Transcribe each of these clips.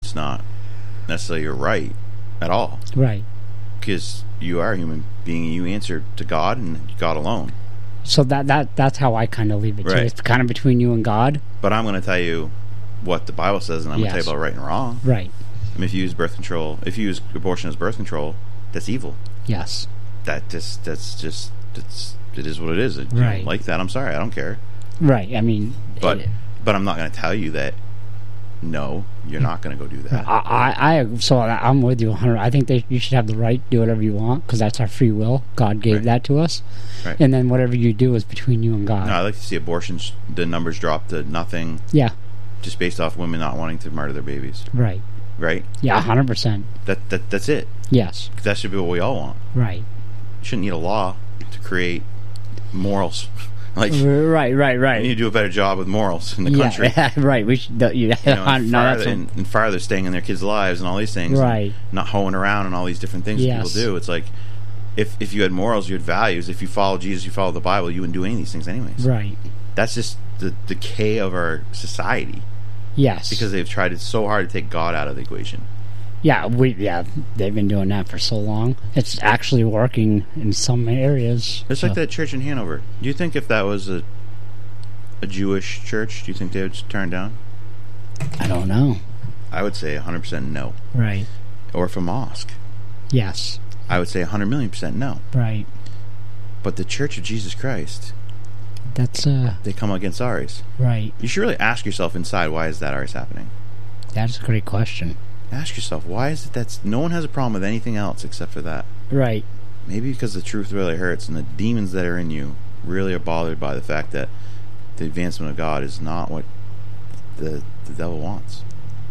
it's not necessarily your right at all. Right. Because you are a human being, and you answer to God and God alone. So that's how I kind of leave it, too. Right. It's kind of between you and God. But I'm going to tell you what the Bible says, and I'm going to Yes. tell you about right and wrong. Right. I mean, if you use birth control, if you use abortion as birth control, that's evil. Yes. It is what it is. If you Right. don't like that, I'm sorry, I don't care. Right. I mean... But I'm not going to tell you that, no, you're not going to go do that. I'm with you 100. I think you should have the right to do whatever you want, because that's our free will. God gave Right. that to us. Right. And then whatever you do is between you and God. No, I like to see abortions, the numbers drop to nothing, Yeah. just based off women not wanting to murder their babies. Right. Right? Yeah, 100%. That's it. Yes. That should be what we all want. Right. You shouldn't need a law to create morals. Like, Right. we need to do a better job with morals in the country. Yeah, right. We should. And farther staying in their kids' lives and all these things. Right. Not hoeing around and all these different things that Yes. people do. It's like, if you had morals, you had values. If you follow Jesus, you follow the Bible, you wouldn't do any of these things anyways. Right. That's just the decay of our society. Yes. Because they've tried so hard to take God out of the equation. Yeah, they've been doing that for so long. It's actually working in some areas. It's like that church in Hanover. Do you think if that was a Jewish church, do you think they would turn down? I don't know. I would say 100% no. Right. Or if a mosque, Yes. I would say 100,000,000% no. Right. But the Church of Jesus Christ, That's they come against ours. right. You should really ask yourself inside, why is that ours happening? That's a great question. Ask yourself, why is it that no one has a problem with anything else except for that? Right. Maybe because the truth really hurts, and the demons that are in you really are bothered by the fact that the advancement of God is not what the devil wants.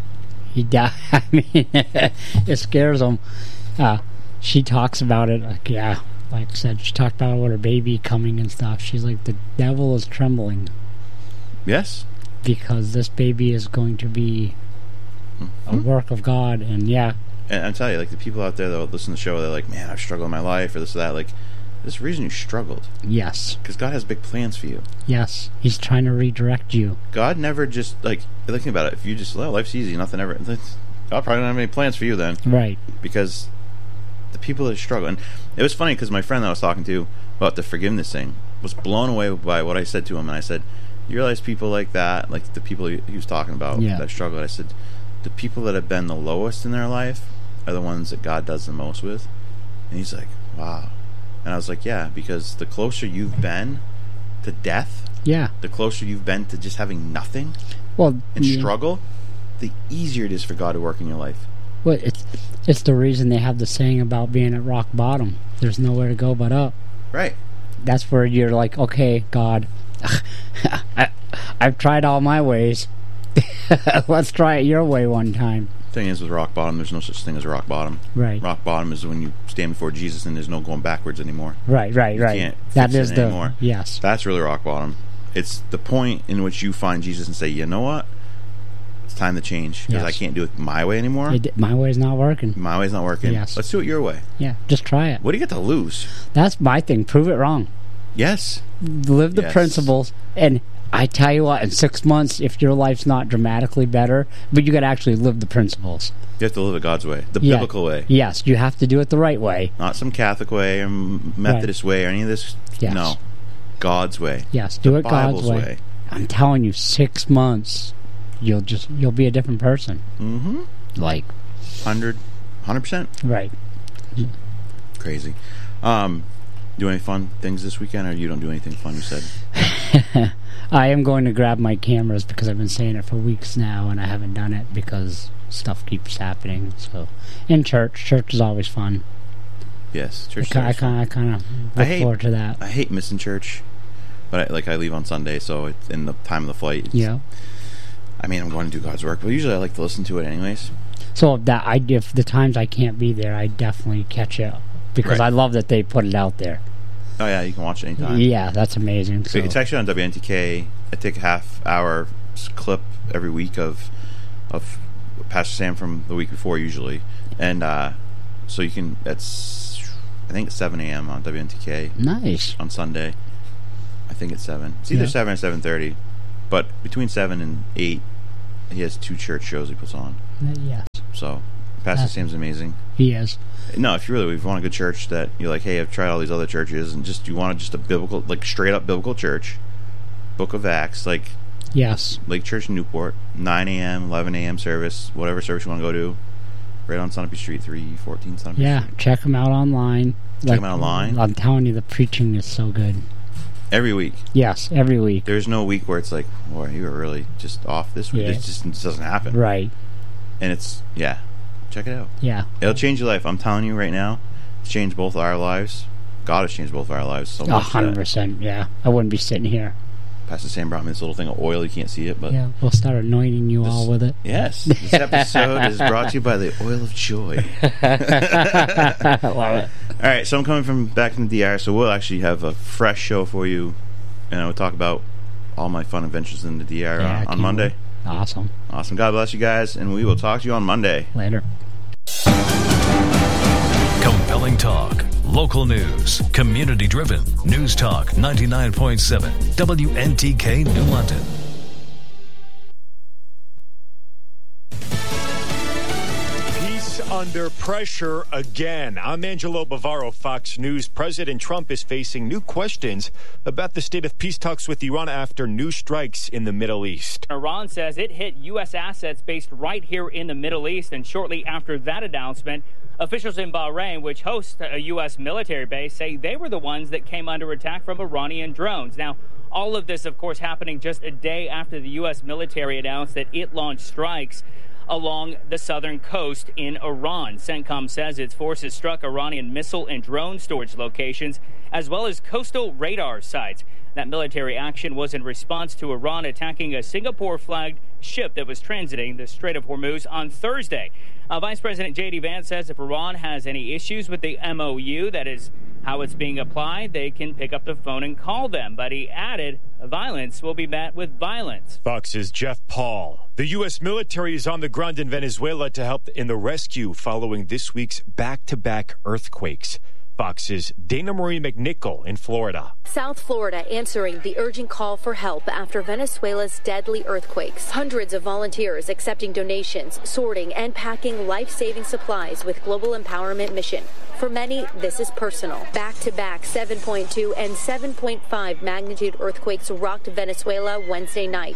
I mean, it scares them. She talks about it. Like I said, she talked about with her baby coming and stuff. She's like, the devil is trembling Yes. because this baby is going to be a work of God. And And I tell you, like, the people out there that listen to the show, they're like, man, I've struggled in my life, or this or that. Like, there's a reason you struggled. yes, Because God has big plans for you. yes, he's trying to redirect you. God never just, like, think about it. If you just, life's easy, nothing ever... God probably don't have any plans for you then. Right. Because the people that struggle... And it was funny because my friend that I was talking to about the forgiveness thing was blown away by what I said to him. And I said, you realize people like that, like the people he was talking about that struggled, I said, the people that have been the lowest in their life are the ones that God does the most with. And he's like, wow. And I was like, yeah, because the closer you've been to death, the closer you've been to just having nothing and struggle, the easier it is for God to work in your life. Well, it's the reason they have the saying about being at rock bottom. There's nowhere to go but up. Right. That's where you're like, okay, God, I've tried all my ways. Let's try it your way one time. Thing is, with rock bottom, there's no such thing as rock bottom. Right. Rock bottom is when you stand before Jesus and there's no going backwards anymore. Right. You can't That fix is it anymore. Yes. That's really rock bottom. It's the point in which you find Jesus and say, you know what? It's time to change because I can't do it my way anymore. My way's not working. My way's not working. Yes. Let's do it your way. Yeah, just try it. What do you get to lose? That's my thing. Prove it wrong. Yes. Live the principles. And I tell you what, in 6 months, if your life's not dramatically better, but you got to actually live the principles. You have to live it God's way. The biblical way. Yes, you have to do it the right way. Not some Catholic way or Methodist way or any of this. Yes. No. God's way. Yes, do it Bible's God's way. I'm telling you, 6 months, you'll be a different person. Mm-hmm. Like 100%. Right. Crazy. Do any fun things this weekend, or you don't do anything fun, you said? I am going to grab my cameras because I've been saying it for weeks now, and I haven't done it because stuff keeps happening. So, in church is always fun. Yes, church. I kind of look forward to that. I hate missing church, but I leave on Sunday, so it's in the time of the flight. Yeah. I mean, I'm going to do God's work, but usually I like to listen to it anyways. So if the times I can't be there, I definitely catch it because I love that they put it out there. Oh yeah, you can watch it anytime. Yeah, that's amazing. So it's actually on WNTK. I take a half-hour clip every week of Pastor Sam from the week before usually, and so you can. That's I think it's 7 a.m. on WNTK. Nice. On Sunday. I think it's 7. It's either 7 or 7:30, but between 7 and 8, he has 2 church shows he puts on. Yes. So, Pastor Sam's amazing. He is. No, if you want a good church that you're like, hey, I've tried all these other churches, and you want just a biblical, like straight up biblical church, Book of Acts, like yes, Lake Church in Newport, 9 a.m., 11 a.m. service, whatever service you want to go to, right on Sunapee Street, 314 Sunapee Street. Yeah, check them out online. Check them out online. I'm telling you, the preaching is so good. Every week. Yes, every week. There's no week where it's like, boy, you were really just off this week. Yeah. It just doesn't happen. Right. And it's, check it out. Yeah. It'll change your life. I'm telling you right now, it's changed both our lives. God has changed both of our lives so much. 100%, yeah. I wouldn't be sitting here. Pastor Sam brought me this little thing of oil. You can't see it, but... Yeah, we'll start anointing you all with it. Yes. This episode is brought to you by the oil of joy. I love it. All right, so I'm coming back from the DR, so we'll actually have a fresh show for you, and we'll talk about all my fun adventures in the DR on Monday. Awesome. Awesome. God bless you guys, and we will talk to you on Monday. Later. Compelling talk, local news, community-driven. News Talk 99.7 WNTK New London. Under pressure again. I'm Angelo Bavaro, Fox News. President Trump is facing new questions about the state of peace talks with Iran after new strikes in the Middle East. Iran says it hit U.S. assets based right here in the Middle East, and shortly after that announcement, officials in Bahrain, which hosts a U.S. military base, say they were the ones that came under attack from Iranian drones. Now, all of this, of course, happening just a day after the U.S. military announced that it launched strikes along the southern coast in Iran. CENTCOM says its forces struck Iranian missile and drone storage locations, as well as coastal radar sites. That military action was in response to Iran attacking a Singapore-flagged ship that was transiting the Strait of Hormuz on Thursday. Vice President J.D. Vance says if Iran has any issues with the MOU, that is how it's being applied, they can pick up the phone and call them. But he added, violence will be met with violence. Fox's Jeff Paul. The U.S. military is on the ground in Venezuela to help in the rescue following this week's back-to-back earthquakes. Fox's Dana Marie McNichol in Florida. South Florida answering the urgent call for help after Venezuela's deadly earthquakes. Hundreds of volunteers accepting donations, sorting and packing life-saving supplies with Global Empowerment Mission. For many, this is personal. Back-to-back 7.2 and 7.5 magnitude earthquakes rocked Venezuela Wednesday night.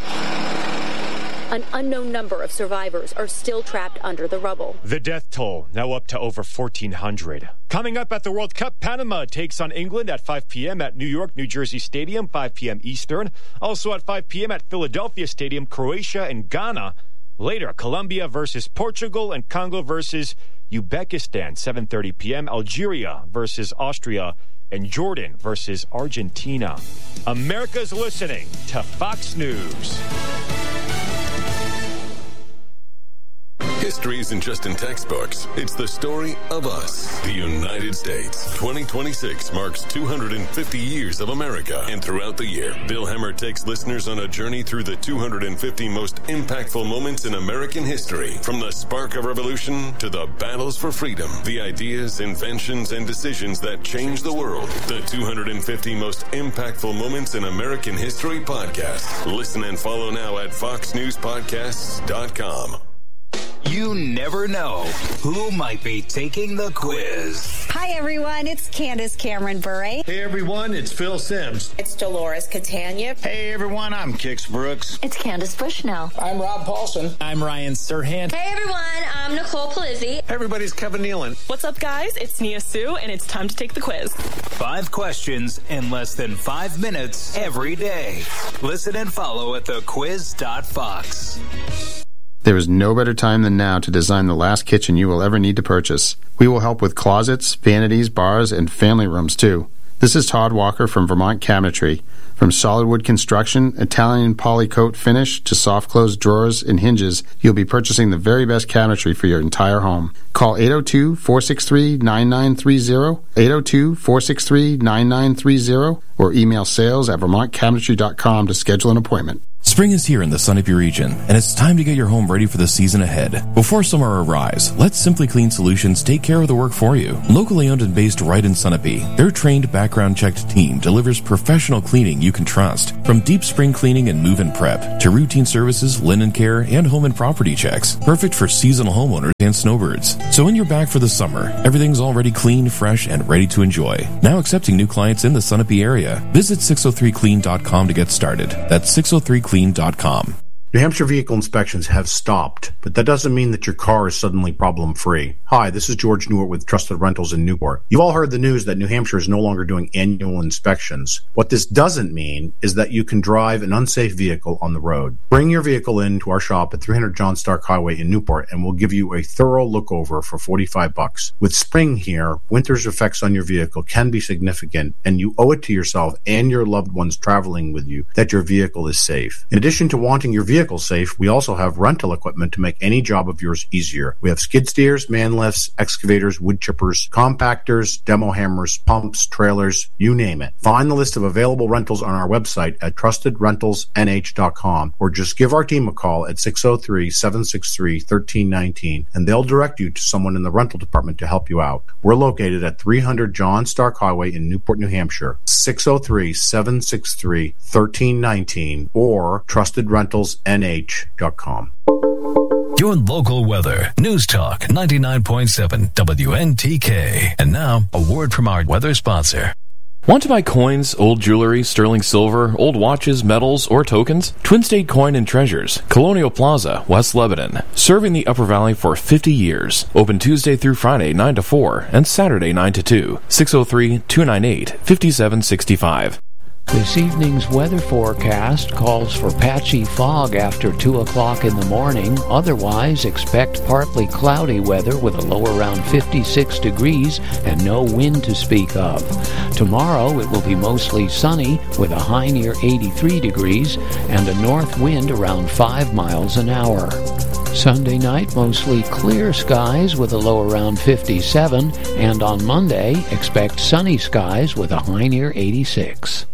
An unknown number of survivors are still trapped under the rubble. The death toll now up to over 1,400. Coming up at the World Cup, Panama takes on England at 5 p.m. at New York, New Jersey Stadium, 5 p.m. Eastern. Also at 5 p.m. at Philadelphia Stadium, Croatia and Ghana. Later, Colombia versus Portugal and Congo versus Uzbekistan, 7:30 p.m. Algeria versus Austria and Jordan versus Argentina. America's listening to Fox News. History isn't just in textbooks. It's the story of us, the United States. 2026 marks 250 years of America. And throughout the year, Bill Hemmer takes listeners on a journey through the 250 most impactful moments in American history. From the spark of revolution to the battles for freedom, the ideas, inventions, and decisions that changed the world. The 250 most impactful moments in American history podcast. Listen and follow now at foxnewspodcasts.com. You never know who might be taking the quiz. Hi, everyone. It's Candace Cameron Bure. Hey, everyone. It's Phil Sims. It's Dolores Catania. Hey, everyone. I'm Kix Brooks. It's Candace Bushnell. I'm Rob Paulson. I'm Ryan Serhant. Hey, everyone. I'm Nicole Palizzi. Hey, everybody's Kevin Nealon. What's up, guys? It's Nia Sue, and it's time to take the quiz. 5 questions in less than 5 minutes every day. Listen and follow at thequiz.fox. There is no better time than now to design the last kitchen you will ever need to purchase. We will help with closets, vanities, bars, and family rooms, too. This is Todd Walker from Vermont Cabinetry. From solid wood construction, Italian polycoat finish, to soft close drawers and hinges, you'll be purchasing the very best cabinetry for your entire home. Call 802-463-9930, 802-463-9930, or email sales@vermontcabinetry.com to schedule an appointment. Spring is here in the Sunapee region, and it's time to get your home ready for the season ahead. Before summer arrives, let Simply Clean Solutions take care of the work for you. Locally owned and based right in Sunapee, their trained, background-checked team delivers professional cleaning you can trust. From deep spring cleaning and move-in prep, to routine services, linen care, and home and property checks. Perfect for seasonal homeowners and snowbirds. So when you're back for the summer, everything's already clean, fresh, and ready to enjoy. Now accepting new clients in the Sunapee area. Visit 603clean.com to get started. That's 603clean.com. New Hampshire vehicle inspections have stopped, but that doesn't mean that your car is suddenly problem-free. Hi, this is George Newart with Trusted Rentals in Newport. You've all heard the news that New Hampshire is no longer doing annual inspections. What this doesn't mean is that you can drive an unsafe vehicle on the road. Bring your vehicle in to our shop at 300 John Stark Highway in Newport, and we'll give you a thorough look-over for $45. With spring here, winter's effects on your vehicle can be significant, and you owe it to yourself and your loved ones traveling with you that your vehicle is safe. In addition to wanting your vehicle safe, we also have rental equipment to make any job of yours easier. We have skid steers, man lifts, excavators, wood chippers, compactors, demo hammers, pumps, trailers, you name it. Find the list of available rentals on our website at trustedrentalsnh.com or just give our team a call at 603-763-1319 and they'll direct you to someone in the rental department to help you out. We're located at 300 John Stark Highway in Newport, New Hampshire. 603-763-1319 or trustedrentalsnh.com. Your local weather. News Talk 99.7 WNTK. And now, a word from our weather sponsor. Want to buy coins, old jewelry, sterling silver, old watches, medals, or tokens? Twin State Coin and Treasures, Colonial Plaza, West Lebanon. Serving the Upper Valley for 50 years. Open Tuesday through Friday 9 to 4 and Saturday 9 to 2. 603-298-5765. This evening's weather forecast calls for patchy fog after 2 o'clock in the morning. Otherwise, expect partly cloudy weather with a low around 56 degrees and no wind to speak of. Tomorrow, it will be mostly sunny with a high near 83 degrees and a north wind around 5 miles an hour. Sunday night, mostly clear skies with a low around 57, and on Monday, expect sunny skies with a high near 86.